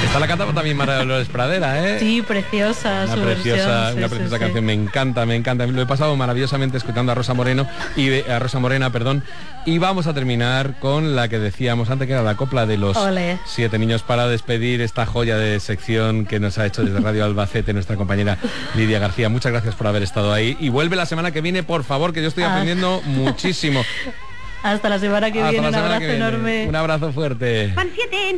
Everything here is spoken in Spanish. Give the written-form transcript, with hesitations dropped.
Esta la cantamos también María Dolores Pradera, ¿eh? Sí, preciosa Una su preciosa, versión. una preciosa canción, me encanta. Lo he pasado maravillosamente escuchando a Rosa Morena, y vamos a terminar con la que decíamos antes, que era la copla de los Olé. 7 niños, para despedir esta joya de sección que nos ha hecho desde Radio Albacete nuestra compañera Lidia García. Muchas gracias por haber estado ahí y vuelve la semana que viene, por favor, que yo estoy aprendiendo muchísimo. Hasta la semana que viene, un abrazo enorme. Un abrazo fuerte. Van 7